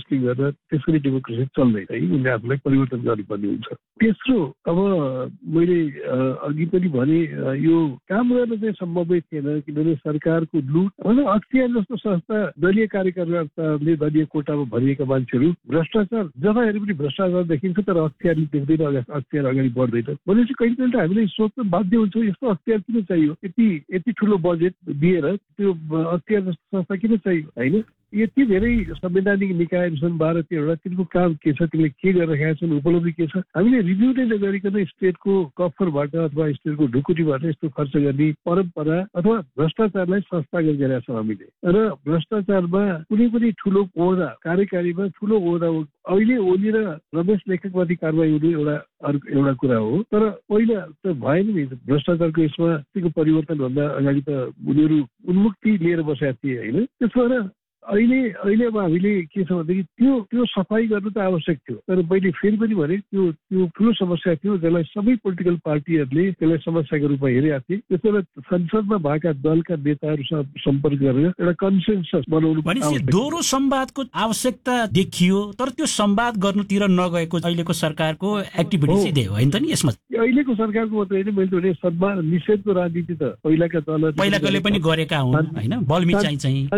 Counselling गरेर त्यसरी democracy चल्दैन है, उनले आफूलाई परिवर्तन गर्नुपर्ने हुन्छ। तेस्रो, अब मैले अघि पनि भने यो काम गर्न चाहिँ सम्भवै थिएन, किनभने सरकारको लुट अख्तियार जस्तो संस्था, दलीय कार्यकर्ताहरूले दलीय कोटामा भरिएका मान्छेहरू, भ्रष्टाचार जता हेरे पनि भ्रष्टाचार देखिन्छ, तर अख्तियारले देख्दैन, अख्तियार अगाडि बढ्दैन भनेपछि कहिले कहिले त हामीले सोच्न बाध्य हुन्छौँ यस्तो अख्तियार किन चाहियो, यति ठुलो बजेट दिएर त्यो अख्तियार जस्तो संस्था किन चाहियो होइन। यति धेरै संवैधानिक निकायहरू छन् 12-13वटा, तिनको काम के छ, तिनले के गरिरहेका छन्, उपलब्धि के छ, हामीले रिभ्यू नै नगरिकन स्टेटको कफरबाट अथवा स्टेटको ढुकुटीबाट यस्तो खर्च गर्ने परम्परा अथवा भ्रष्टाचारलाई संस्थागत गरेका छौँ हामीले। र भ्रष्टाचारमा कुनै पनि ठुलो ओहदा, कार्यकारीमा ठुलो ओहदा अहिले ओली र रमेश लेखकमाथि कारवाही हुने एउटा कुरा हो, तर पहिला त भएन नि भ्रष्टाचारको यसमा त्यसको परिवर्तनभन्दा अगाडि त उनीहरू उन्मुक्ति लिएर बसेका थिए होइन। त्यसो भएर अहिले अब हामीले के छ भनेदेखि त्यो सफाई गर्नु त आवश्यक थियो, तर मैले फेरि पनि भने त्यो ठुलो समस्या थियो जसलाई सबै पोलिटिकल पार्टीहरूले त्यसलाई समस्याको रूपमा हेरेका थिए। त्यसैले संसदमा भएका दलका नेताहरूसँग सम्पर्क गरेर एउटा कन्सेन्सस बनाउनु आवश्यक। दोहोरो संवादको आवश्यकता देखियो, तर त्यो संवाद गर्नुतिर नगएको अहिलेको सरकारको एक्टिभिटी चाहिँ होइन त नि। यसमा अहिलेको सरकारको मात्रै होइन, मैले भने सम्मान निषेधको राजनीति त पहिलाकोले पनि गरेका हुन् होइन। बल्मी चाहिँ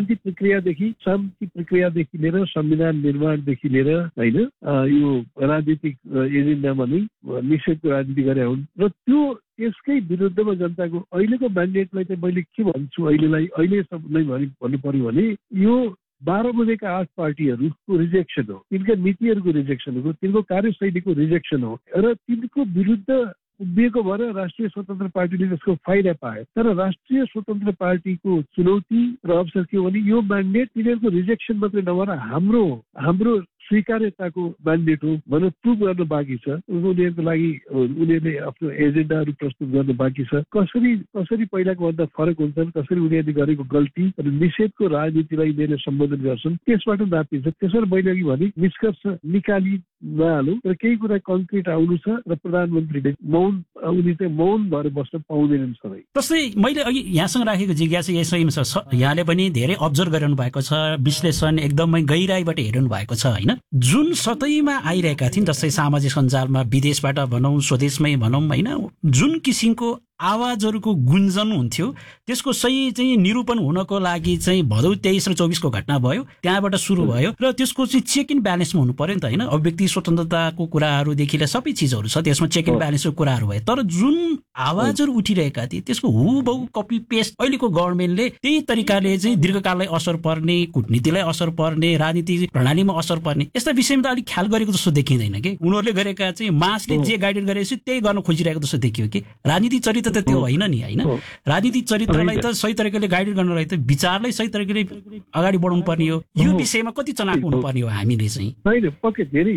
शान्ति प्रक्रियादेखि लिएर संविधान निर्माणदेखि लिएर होइन यो राजनीतिक एजेन्डामा नै निषेधको राजनीति गरे हुन् र त्यो यसकै विरुद्धमा जनताको अहिलेको म्यान्डेटलाई चाहिँ मैले के भन्छु, अहिले भन्नु पर्यो भने यो 12 बुँदेका 8 पार्टीहरूको रिजेक्सन हो, तिनका नीतिहरूको रिजेक्सन हो, तिनको कार्यशैलीको रिजेक्सन हो र तिनको विरुद्ध उभिएको भएर राष्ट्रिय स्वतन्त्र पार्टीले त्यसको फाइदा पाए। तर राष्ट्रिय स्वतन्त्र पार्टीको चुनौती र अवसर के हो भने यो म्यान्डेट तिनीहरूको रिजेक्सन मात्रै नभएर हाम्रो स्वीकार्यताको म्यान्डेट हो भनेर प्रुभ गर्न बाँकी छ। उनीहरूको लागि उनीहरूले आफ्नो एजेन्डाहरू प्रस्तुत गर्न बाँकी छ। कसरी पहिलाको भन्दा फरक हुन्छन्, कसरी उनीहरूले गरेको गल्ती र निषेधको राजनीतिलाई उनीहरूले सम्बोधन गर्छन्, त्यसबाट नापिन्छ। त्यसरी मैले अघि भने निष्कर्ष निकाली नहालौँ र केही कुरा कन्क्रिट आउनु छ र प्रधानमन्त्रीले उनी चाहिँ मौन भएर बस्न पाउँदैनन् सबै। जस्तै मैले अघि यहाँसँग राखेको जिज्ञासा यसैमा छ, यहाँले पनि धेरै अब्जर्भ गरिरहनु भएको छ, विश्लेषण एकदमै गहिराईबाट हेरिरहनु भएको छ होइन। जुन सतैमा आइरहेका थिइन्, जस्तै सामाजिक सञ्जालमा विदेशबाट भनौँ स्वदेशमै भनौँ होइन, जुन किसिमको आवाजहरूको गुन्जन हुन्थ्यो त्यसको सही चाहिँ निरूपण हुनको लागि चाहिँ भदौ 23 र 24 को घटना भयो, त्यहाँबाट सुरु भयो र त्यसको चाहिँ चेक इन ब्यालेन्समा हुनु पर्यो नि त होइन। अभिव्यक्ति स्वतन्त्रताको कुराहरूदेखि लिएर सबै चिजहरू छ, त्यसमा चेक इन ब्यालेन्सको कुराहरू भयो। तर जुन आवाजहरू उठिरहेका थिए त्यसको हुबहु कपी पेस्ट अहिलेको गभर्मेन्टले त्यही तरिकाले चाहिँ दीर्घकाललाई असर पर्ने, कूटनीतिलाई असर पर्ने, राजनीतिक प्रणालीमा असर पर्ने यस्ता विषयमा त अलिक ख्याल गरेको जस्तो देखिँदैन कि। उनीहरूले गरेका चाहिँ मासले जे गाइडेड गरेपछि त्यही गर्न खोजिरहेको जस्तो देखियो कि। राजनीतिक चरित्र त त्यो होइन नि होइन। राजनीतिक चरित्रलाई त सही तरिकाले गाइड गर्नलाई त विचारलाई सही तरिकाले अगाडि बढाउनु पर्ने हो। यो विषयमा कति चनाखो हुनुपर्ने हो हामीले चाहिँ। होइन पक्कै धेरै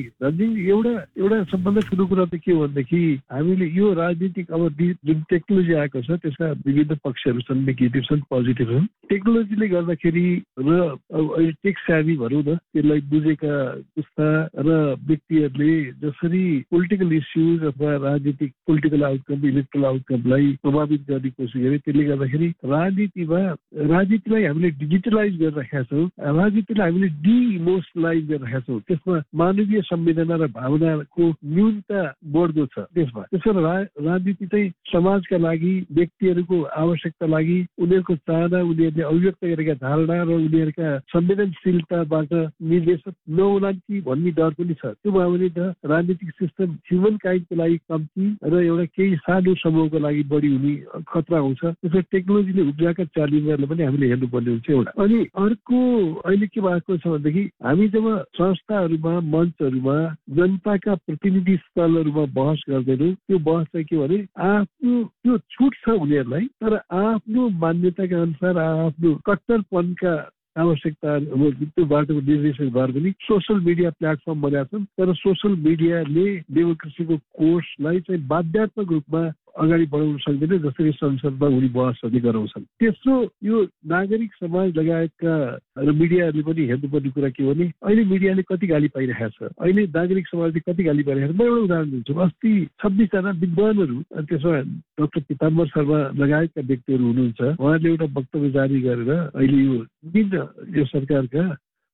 एउटा सबभन्दा ठुलो कुरा त के हो भनेदेखि हामीले यो राजनीतिक अब जुन टेक्नोलोजी आएको छ त्यसका विभिन्न पक्षहरू छन्, नेगेटिभ छन्, पोजिटिभ छन्। टेक्नोलोजीले गर्दाखेरि र अहिले टेक सेभी भनौँ न, त्यसलाई बुझेका पुस्ता र व्यक्तिहरूले जसरी पोलिटिकल इस्युज अथवा राजनीतिक पोलिटिकल आउटकम, इलेक्ट्रल आउटकमलाई प्रभावित गर्ने कोसिस गरे, त्यसले गर्दाखेरि राजनीतिलाई हामीले डिजिटलाइज गरिरहेका छौँ, राजनीतिलाई हामीले डिइमोसनलाइज गरिरहेका छौँ। त्यसमा मानवीय संवेदना र भावनाको न्यूनता बढ्दो छ त्यसमा। त्यसो राजनीति चाहिँ समाजका लागि, व्यक्तिहरूको आवश्यकता लागि, उनीहरूको चाहना, उनीहरूले अभिव्यक्त गरेका धारणा र उनीहरूका संवेदनशीलताबाट निर्देशित नहोला कि भन्ने डर पनि छ। त्यो भयो भने त राजनीतिक सिस्टम ह्युमन काइन्डको लागि कम्ती र एउटा केही सानो समूहको लागि बढी हुने खतरा हुन्छ। त्यसो टेक्नोलोजीले उब्जाएका च्यालेन्जहरूलाई पनि हामीले हेर्नुपर्ने हुन्छ एउटा। अनि अर्को अहिले के भएको छ भनेदेखि हामी जब संस्थाहरूमा, मञ्चहरूमा, जनताका प्रतिनिधि स्थलहरूमा बहस गर्दैनौँ, त्यो बहस चाहिँ के भने आफ्नो त्यो छुट छ उनीहरूलाई, तर आफ्नो मान्यताका अनुसार आफ्नो कट्टरपनका आवश्यकता त्यो बाटोको निर्देशन भएर पनि सोसल मिडिया प्लेटफर्म बनेका छन्। तर सोसल मिडियाले डेमोक्रेसीको कोर्सलाई चाहिँ बाध्यात्मक रूपमा अगाडि बढाउन सक्दैन, जसरी संसदमा उनी बहसहरूले गराउँछन्। तेस्रो, यो नागरिक समाज लगायतका र मिडियाहरूले पनि हेर्नुपर्ने कुरा के हो भने अहिले मिडियाले कति गाली पाइरहेको छ, अहिले नागरिक समाजले कति गाली पाइरहेको छ। म एउटा उदाहरण दिन्छु। अस्ति 26 जना विद्वानहरू, त्यसमा डाक्टर पिताम्बर शर्मा लगायतका व्यक्तिहरू हुनुहुन्छ, उहाँहरूले एउटा वक्तव्य जारी गरेर अहिले यो सरकारका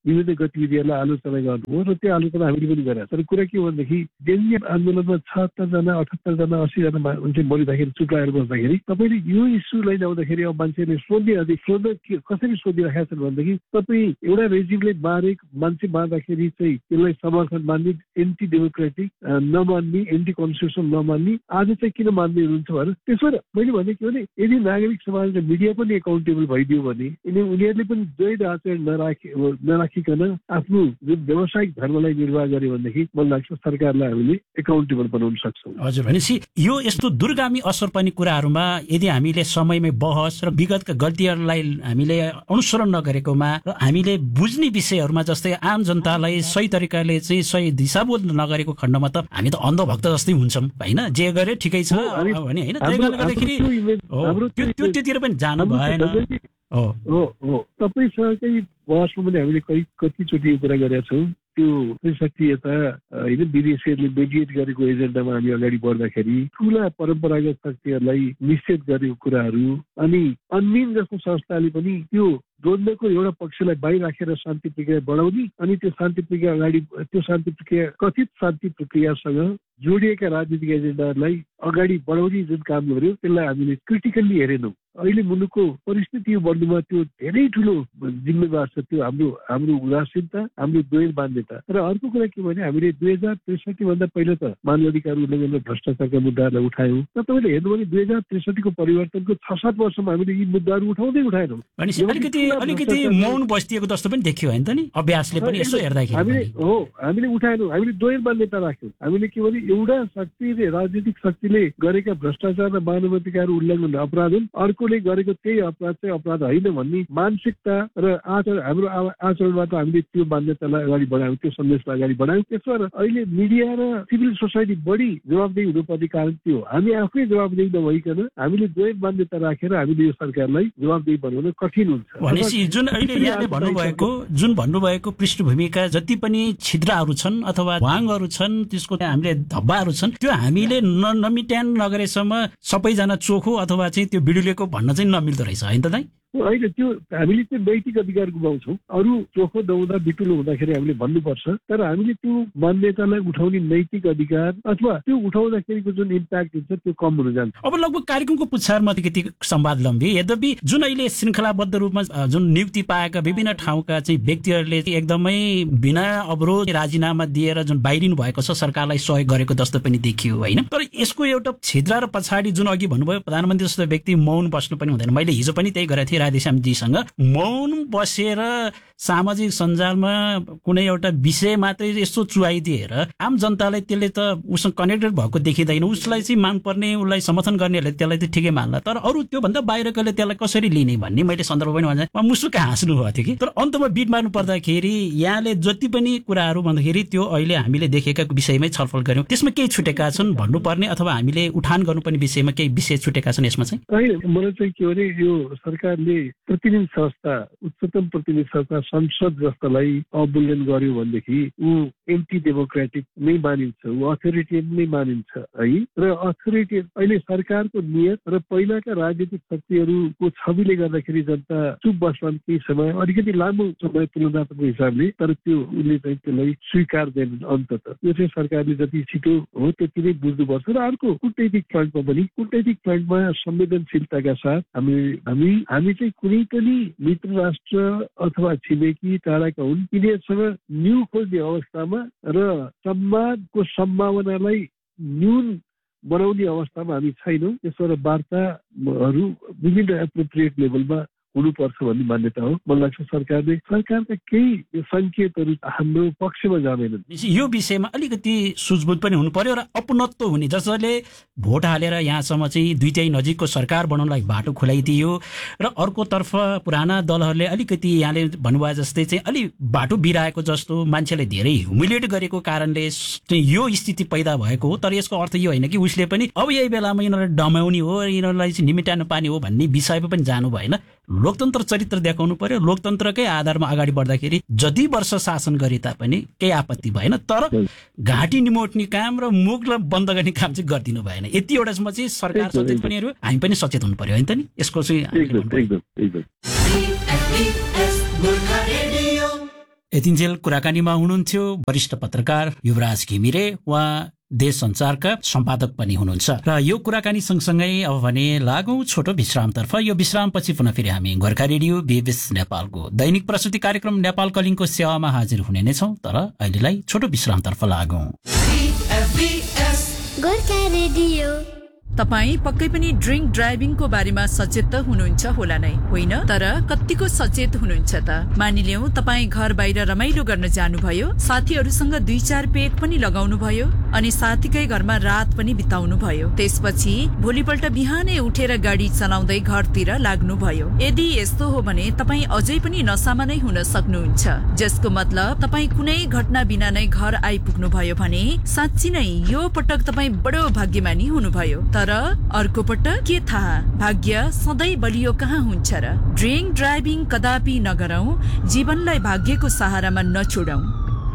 विभिन्न गतिविधिहरूलाई आलोचना गर्नु हो र त्यो आलोचना हामीले पनि गरेका। तर कुरा के भनेदेखि जेनजी आन्दोलनमा 76 जना 78 जना 80 जना मान्छे मरिँदाखेरि चुप लागेर बस्दाखेरि तपाईँले यो इस्युलाई ल्याउँदाखेरि अब मान्छेले कसरी सोधिराखेका छन् भनेदेखि तपाईँ एउटा रेजिमले मान्छे मार्दाखेरि चाहिँ त्यसलाई समर्थन मान्ने, एन्टी डेमोक्रेटिक नमान्ने, एन्टी कन्स्टिट्युसन नमान्ने, आज चाहिँ किन मान्दै हुनुहुन्छ भनेर त्यसो मैले भने के भने यदि नागरिक समाज र मिडिया पनि एकाउन्टेबल भइदियो भने उनीहरूले पनि द्वैध आचरण नराखिकन आफ्नो जुन व्यावसायिक धर्मलाई निर्वाह गर्यो भनेदेखि मलाई लाग्छ सरकारलाई हामीले एकाउन्टेबल बनाउन सक्छौँ। हजुर, भनेपछि यो यस्तो दूरगामी असर पर्ने कुराहरूमा यदि हामीले समयमै बहस र विगतका गल्तीहरूलाई हामीले अनुसरण नगरेकोमा र हामीले बुझ्ने विषयहरूमा जस्तै आम जनतालाई सही तरिकाले चाहिँ सही दिशाबोध नगरेको खण्डमा त हामी त अन्धभक्त जस्तै हुन्छौँ होइन, जे गरे ठिकै छ भने होइन। त्यसले गर्दाखेरि त्योतिर पनि जानु भएन। तपाईँसँगै बहसमा पनि हामीले कतिचोटि कुरा गरेका छौँ। त्यो ६३ यता होइन विदेशीहरूले मेडिएट गरेको एजेन्डामा हामी अगाडि बढ्दाखेरि ठुला परम्परागत शक्तिहरूलाई निषेध गरेको कुराहरू अनि अन्मिन जस्तो संस्थाले पनि त्यो द्वन्द्वको एउटा पक्षलाई बाहिर राखेर शान्ति प्रक्रिया बढाउने अनि त्यो शान्ति प्रक्रिया कथित शान्ति प्रक्रियासँग जोडिएका राजनीतिक एजेन्डाहरूलाई अगाडि बढाउने जुन काम गर्यो त्यसलाई हामीले क्रिटिकल्ली हेरेनौँ। अहिले मुलुकको परिस्थिति यो बन्नुमा त्यो धेरै ठुलो जिम्मेवार छ। त्यो हाम्रो उदासीनता, हाम्रो द्वैध मान्यता। र अर्को कुरा के भने हामीले 2063 भन्दा पहिला त मानवाधिकार उल्लङ्घन र भ्रष्टाचारका मुद्दाहरूलाई उठायौँ। र तपाईँले हेर्नु भने 2063 को परिवर्तनको 6-7 वर्षमा हामीले यी मुद्दाहरू उठाएनौँ। अलिकति मौन बस्दिएको जस्तो पनि देखियो होइन त नि अभ्यासले पनि यसो हेर्दाखेरि हामीले उठाएनौँ। हामीले द्वैध मान्यता राख्यौँ। हामीले के भने एउटा शक्तिले राजनीतिक शक्तिले गरेका भ्रष्टाचार र मानवाधिकार उल्लङ्घन अपराध हुन्, अर्कोले गरेको त्यही अपराध चाहिँ अपराध होइन भन्ने मानसिकता र हाम्रो आचरणबाट हामीले त्यो मान्यतालाई अगाडि बढायौँ, त्यो सन्देशलाई अगाडि बढायौँ। त्यसो भएर अहिले मिडिया र सिभिल सोसाइटी बढी जवाबदेही हुनुपर्ने कारण त्यो हामी आफै जवाबदेही नभइकन हामीले द्वैध मान्यता राखेर हामीले यो सरकारलाई जवाबदेही बनाउन कठिन हुन्छ। जुन अहिले यहाँले भन्नुभएको पृष्ठभूमिका जति पनि छिद्रहरू छन् अथवा वाङहरू छन् त्यसको हामीले धब्बाहरू छन् त्यो हामीले नमिट्यान नगरेसम्म सबैजना चोखो अथवा चाहिँ त्यो बिडुलेको भन्न चाहिँ नमिल्दो रहेछ होइन त दाइ? होइन, त्यो हामीले चाहिँ नैतिक अधिकार गुमाउँछौँ। अरू चोखो दौदा बिटुलो हुँदाखेरि हामीले भन्नुपर्छ, तर हामीले त्यो मान्यतालाई उठाउने नैतिक अधिकार अथवा त्यो उठाउँदाखेरिको जुन इम्प्याक्ट हुन्छ त्यो कम हुन जान्छ। अब लगभग कार्यक्रमको पुच्छारमा अलिकति संवाद लम्बी, यद्यपि जुन अहिले श्रृङ्खलाबद्ध रूपमा जुन नियुक्ति पाएका विभिन्न ठाउँका चाहिँ व्यक्तिहरूले एकदमै बिना अवरोध राजीनामा दिएर जुन बाहिरिनु भएको छ सरकारलाई सहयोग गरेको जस्तो पनि देखियो होइन। तर यसको एउटा छिद्र र पछाडि जुन अघि भन्नुभयो प्रधानमन्त्री जस्तो व्यक्ति मौन बस्नु पनि हुँदैन। मैले हिजो पनि त्यही गरेको थिएँ राधेश्यामजीसँग, मौन बसेर सामाजिक सञ्जालमा कुनै एउटा विषय मात्रै यस्तो चुहाइदिएर आम जनतालाई त्यसले त उसँग कनेक्टेड भएको देखिँदैन। उसलाई चाहिँ मान्नुपर्ने, उसलाई समर्थन गर्नेहरूले त्यसलाई चाहिँ ठिकै मान्ला, तर अरू त्योभन्दा बाहिरकोले त्यसलाई कसरी लिने भन्ने मैले सन्दर्भ पनि भने मुसुक्क हाँस्नु भएको थियो कि। तर अन्तमा बिट मार्नु पर्दाखेरि यहाँले जति पनि कुराहरू भन्दाखेरि त्यो अहिले हामीले देखेका विषयमै छलफल गर्यौँ, त्यसमा केही छुटेका छन् भन्नुपर्ने अथवा हामीले उठान गर्नुपर्ने विषयमा केही विषय छुटेका छन् यसमा चाहिँ? होइन, मलाई चाहिँ के भने यो सरकारले प्रतिनिधि संस्था, उच्चतम प्रतिनिधि संस्था संसद जस्तालाई अवमूल्यन गर्यो भनेदेखि ऊ एन्टी डेमोक्रेटिक नै मानिन्छ, ऊ अथोरिटेरियन नै मानिन्छ है। र अथोरिटेरियन अहिले सरकारको नियत र पहिलाका राजनीतिक शक्तिहरूको छविले गर्दाखेरि जनता चुप बस्छन् केही समय, अलिकति लामो समय तुलनात्मक हिसाबले, तर त्यो उसले चाहिँ त्यसलाई स्वीकार्दैनन् अन्ततः। यो चाहिँ सरकारले जति छिटो हो त्यति नै बुझ्नुपर्छ। र अर्को कूटनैतिक फ्रन्टमा संवेदनशीलताका साथ हामी चाहिँ कुनै पनि मित्र राष्ट्र अथवा छिमेकी टाढाका हुन् यिनीहरूसँग न्यू खोज्ने अवस्थामा र संवादको सम्भावनालाई न्यून बनाउने अवस्थामा हामी छैनौँ। त्यसबाट वार्ताहरू विभिन्न एप्रोप्रिएट लेभलमा हुनुपर्छ भन्ने मान्यता हो। मलाई लाग्छ सरकारका केही सङ्केतहरू हाम्रो पक्षमा जाँदैनन्। यो विषयमा अलिकति सुझबुझ पनि हुनु पर्यो र अपनत्व हुने, जसले भोट हालेर यहाँसम्म चाहिँ दुईटै नजिकको सरकार बनाउनलाई बाटो खुलाइदियो र अर्कोतर्फ पुराना दलहरूले अलिकति यहाँले भन्नुभयो जस्तै चाहिँ अलि बाटो बिराएको जस्तो मान्छेले धेरै ह्युमिलेट गरेको कारणले चाहिँ यो स्थिति पैदा भएको हो। तर यसको अर्थ यो होइन कि उसले पनि अब यही बेलामा यिनीहरूलाई डमाउने हो, यिनीहरूलाई चाहिँ निमिटाउनु पार्ने हो भन्ने विषयमा पनि जानु भएन। लोकतन्त्र चरित्र देखाउनु पर्यो। लोकतन्त्रकै आधारमा अगाडि बढ्दाखेरि जति वर्ष शासन गरे तापनि केही आपत्ति भएन, तर घाँटी निमोट्ने काम र मुखलाई बन्द गर्ने काम चाहिँ गरिदिनु भएन। यति एउटासम्म चाहिँ सरकार सचेत पनि हेऱ्यो, हामी पनि सचेत हुनु पर्यो होइन त नि? यसको चाहिँ यतिन्जेल कुराकानीमा हुनुहुन्थ्यो वरिष्ठ पत्रकार युवराज घिमिरे, उहाँ देश सञ्चारका सम्पादक पनि हुनुहुन्छ। र यो कुराकानी सँगसँगै अब भने लागौं छोटो विश्रामतर्फ। यो विश्रामपछि पुनः फेरि हामी गोर्खा रेडियो बीबीएस नेपालको दैनिक प्रस्तुति कार्यक्रम नेपाल कलिङको सेवामा हाजिर हुने नै छौं, तर अहिलेलाई छोटो विश्रामतर्फ लागौं। गोर्खा रेडियो। तपाई पक्कै पनि ड्रिङ्क ड्राइभिङको बारेमा सचेत त हुनुहुन्छ होला नै, होइन? तर कतिको सचेत हुनुहुन्छ त? मानिलियौं तपाई घर बाहिर रमाइलो गर्न जानुभयो, साथीहरूसँग 2-4 पेग पनि लगाउनु भयो अनि साथीकै घरमा रात पनि बिताउनु भयो। त्यसपछि भोलिपल्ट बिहानै उठेर गाडी चलाउँदै घरतिर लाग्नुभयो। यदि यस्तो हो भने तपाई अझै पनि नसामा नै हुन सक्नुहुन्छ, जसको मतलब तपाई कुनै घटना बिना नै घर आइपुग्नु भयो भने साँच्ची नै यो पटक तपाई बडो भाग्यमानी हुनुभयो। तर अर्को पटक के थाहा, भाग्य सधैँ बलियो कहाँ हुन्छ र? ड्रिङ्क ड्राइभिङ कदापि नगरौं, जीवनलाई भाग्यको सहारामा नछोडौं।